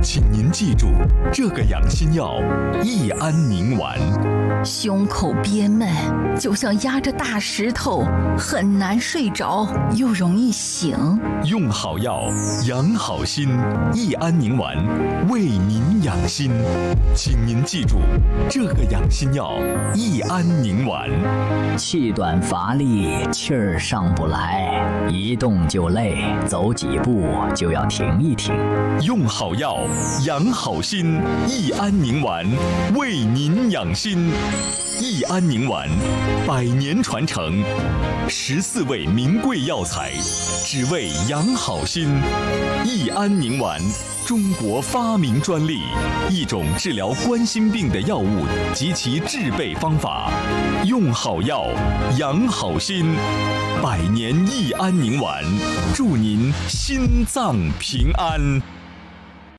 请您记住这个养心药益安宁丸。 胸口憋闷，就像压着大石头，很难睡着，又容易醒。 用好药，养好心，益安宁丸为您养心。请您记住这个养心药益安宁丸。 气短乏力，气儿上不来，一动就累，走几步就要停一停。 用好药，养好心，益安宁丸为您养心。益安宁丸100年传承，14味名贵药材，只为养好心。益安宁丸，中国发明专利，一种治疗冠心病的药物及其制备方法。用好药，养好心，100年益安宁丸，祝您心脏平安。